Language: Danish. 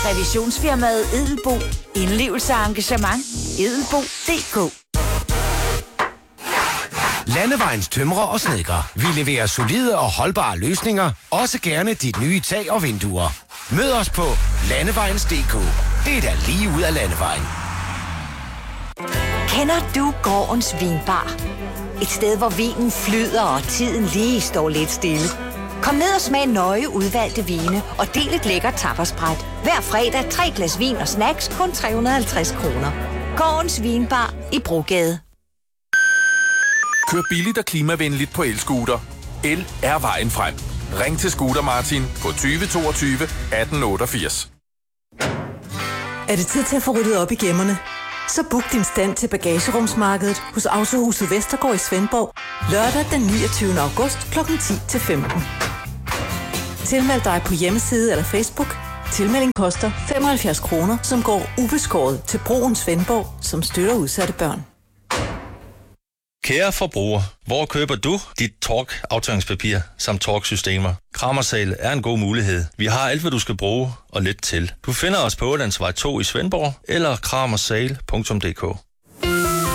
Revisionsfirmaet Edelbo. Indlevelse og engagement. Edelbo.dk. Landevejens tømrer og snedker. Vi leverer solide og holdbare løsninger. Også gerne dit nye tag og vinduer. Mød os på Landevejens.dk. Det er da lige ud af Landevejen. Kender du gårdens vinbar? Et sted, hvor vinen flyder, og tiden lige står lidt stille. Kom ned og smag nøje udvalgte vine, og del et lækkert tapasbræt. Hver fredag 3 glas vin og snacks, kun 350 kroner. Gårdens vinbar i Brogade. Kør billigt og klimavenligt på elscooter. El er vejen frem. Ring til Scooter Martin på 20 22 1888. Er det tid til at få ryddet op i gemmerne? Så book din stand til bagagerumsmarkedet hos Autohuset Vestergaard i Svendborg lørdag den 29. august kl. 10-15. Tilmeld dig på hjemmeside eller Facebook. Tilmelding koster 75 kroner, som går ubeskåret til Broen Svendborg, som støtter udsatte børn. Kære forbruger, hvor køber du dit Tork-afføringspapir samt Tork-systemer? Kramersal er en god mulighed. Vi har alt, hvad du skal bruge og lidt til. Du finder os på Ålandsvej 2 i Svendborg eller kramersal.dk.